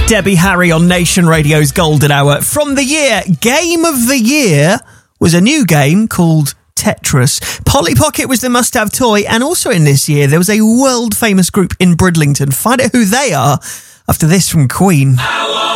Debbie Harry on Nation Radio's Golden Hour. From the year, Game of the Year was a new game called Tetris. Polly Pocket was the must-have toy, and also in this year there was a world-famous group in Bridlington. Find out who they are after this from Queen.